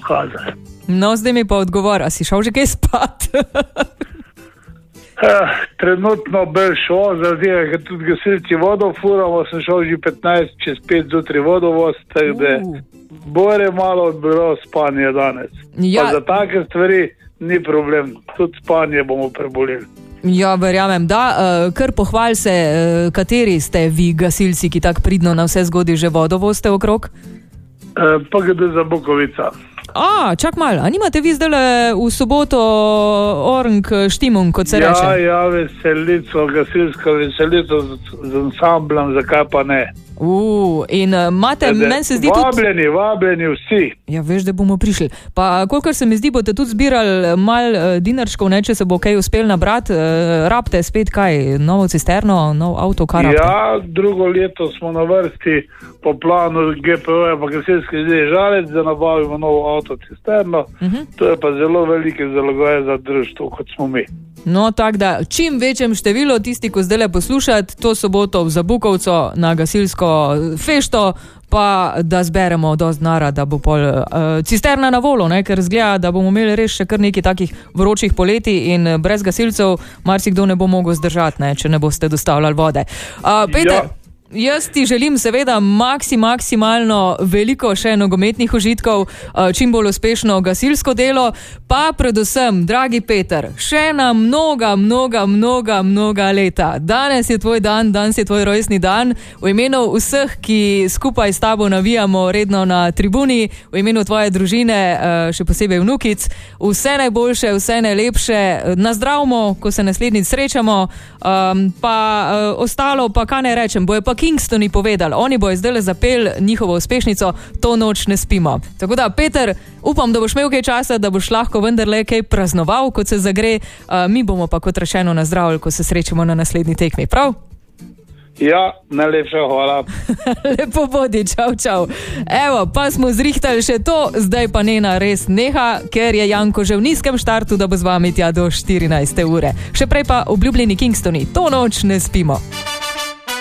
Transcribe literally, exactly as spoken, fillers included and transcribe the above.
kaze. No, zdaj mi pa odgovor, a si šel že kaj spat? eh, trenutno bi šel, zaradi tega, ker tudi gasilci vodo furamo, sem šel že petnajst čez pet zjutraj vodovoz, tako da Uh. bore malo bilo spanje danes. Ja. Pa za take stvari ni problem, tudi spanje bomo preboleli. Ja, verjamem, da. Uh, kar pohval se, uh, kateri ste vi gasilci, ki tak pridno na vse zgodi že vodovoz ste okrog? Eh, pa gre za Bukovica. A, čak malo, a nimate vi zdaj v soboto Orang Štimung, kot se ja, reče? Ja, ja, veselico, gasilsko veselico z, z ansamblom, zakaj pa ne. Uh, in imate, meni se zdi vabljeni, tudi... Vabljeni vsi. Ja, veš, da bomo prišli. Pa kolikor se mi zdi, boste tudi zbirali mal uh, dinarčkov, ne, če se bo kaj uspel nabrati. Uh, rabte spet kaj, novo cisterno, nov avto, kar rabte? Ja, drugo leto smo na vrsti po planu G P O-ja, pa gasilski zdaj žalec, da nabavimo novo avto cisterno. Uh-huh. To je pa zelo velike zalogaje za društvo, kot smo mi. No, tako da čim večjem številu tisti, ko zdaj le poslušati, to soboto v Zabukovco na gasilsko fešto, pa da zberemo dosti denarja, da bo pol uh, cisterna na volo, ne? Ker zgleda, da bomo imeli res še kar nekaj takih vročih poletij in brez gasilcev marsikdo ne bo mogel zdržati, ne? Če ne boste dostavljali vode. Uh, Peter, ja. Jaz ti želim seveda maksi, maksimalno veliko še nogometnih užitkov, čim bolj uspešno gasilsko delo, pa predvsem, dragi Peter, še na mnoga, mnoga, mnoga, mnoga leta. Danes je tvoj dan, danes je tvoj rojstni dan. V imenu vseh, ki skupaj s tabo navijamo redno na tribuni, v imenu tvoje družine, še posebej vnukic, vse najboljše, vse najlepše, nazdravmo, ko se naslednjič srečamo, pa ostalo, pa kaj ne rečem, boje pa Kingstoni povedali, oni bojo zdaj zapel njihovo uspešnico To noč ne spimo. Tako da, Peter, upam, da boš imel kaj časa, da boš lahko vendarle kaj praznoval, kot se zagre, uh, mi bomo pa kot rečeno nazdravili, ko se srečamo na naslednji tekmi, prav? Ja, najlepša hvala. Lepo bodi, čau, čau. Evo, pa smo zrihtali še to, zdaj pa Nena res neha, ker je Janko že v nizkem štartu, da bo z vami tja do štirinajste ure. Še prej pa obljubljeni Kingstoni, To noč ne spimo.